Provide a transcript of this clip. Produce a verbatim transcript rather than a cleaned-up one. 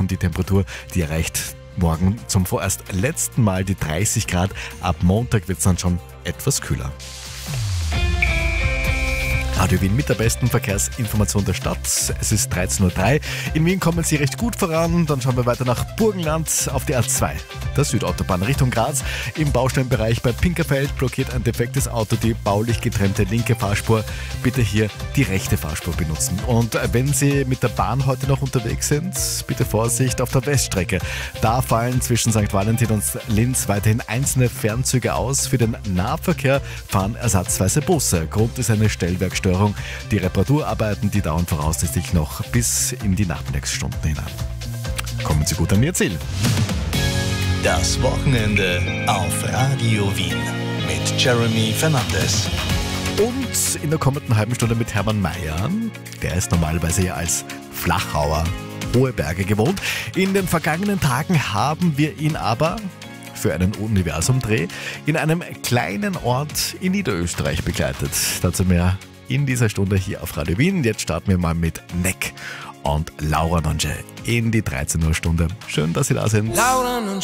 und die Temperatur, die erreicht morgen zum vorerst letzten Mal die dreißig Grad. Ab Montag wird es dann schon etwas kühler. Radio Wien mit der besten Verkehrsinformation der Stadt. Es ist dreizehn Uhr drei. In Wien kommen Sie recht gut voran. Dann schauen wir weiter nach Burgenland auf die A zwei, der Südautobahn Richtung Graz. Im Baustellenbereich bei Pinkerfeld blockiert ein defektes Auto die baulich getrennte linke Fahrspur. Bitte hier die rechte Fahrspur benutzen. Und wenn Sie mit der Bahn heute noch unterwegs sind, bitte Vorsicht auf der Weststrecke. Da fallen zwischen Sankt Valentin und Linz weiterhin einzelne Fernzüge aus. Für den Nahverkehr fahren ersatzweise Busse. Grund ist eine Stellwerkstörung. Die Reparaturarbeiten, die dauern voraussichtlich noch bis in die Nachmittagsstunden hinein. Kommen Sie gut an Ihr Ziel. Das Wochenende auf Radio Wien mit Jeremy Fernandes. Und in der kommenden halben Stunde mit Hermann Mayer. Der ist normalerweise ja als Flachauer hohe Berge gewohnt. In den vergangenen Tagen haben wir ihn aber für einen Universumdreh in einem kleinen Ort in Niederösterreich begleitet. Dazu mehr in dieser Stunde hier auf Radio Wien. Jetzt starten wir mal mit Neck und Laura Nonge in die dreizehn Uhr Stunde. Schön, dass Sie da sind.